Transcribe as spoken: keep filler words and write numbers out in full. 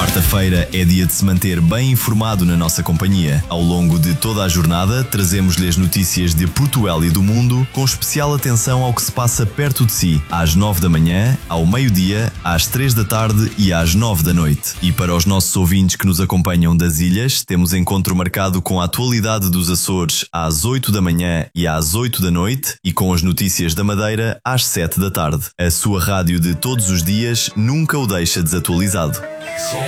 Quarta-feira é dia de se manter bem informado na nossa companhia. Ao longo de toda a jornada, trazemos-lhe as notícias de Portugal e do mundo, com especial atenção ao que se passa perto de si, às nove da manhã, ao meio-dia, às três da tarde e às nove da noite. E para os nossos ouvintes que nos acompanham das ilhas, temos encontro marcado com a atualidade dos Açores às oito da manhã e às oito da noite e com as notícias da Madeira às sete da tarde. A sua rádio de todos os dias nunca o deixa desatualizado.